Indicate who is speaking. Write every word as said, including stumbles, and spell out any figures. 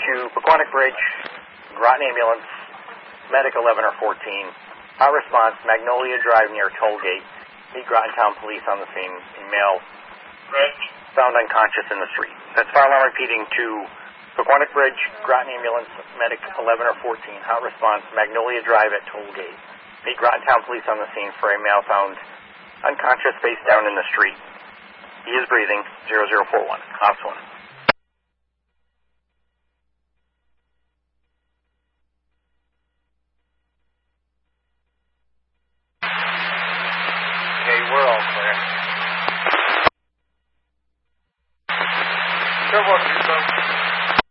Speaker 1: to Pequannock Bridge, Groton Ambulance, Medic eleven or fourteen. Hot response, Magnolia Drive near Tollgate. Meet Groton Town Police on the scene. A male found unconscious in the street. That's fire alarm repeating to Pequannock Bridge, Groton Ambulance, Medic eleven or fourteen. Hot response, Magnolia Drive at Tollgate. Meet Groton Town Police on the scene for a male found unconscious face down in the street. He is breathing. zero zero four one. Ops one.
Speaker 2: Okay, we're all clear.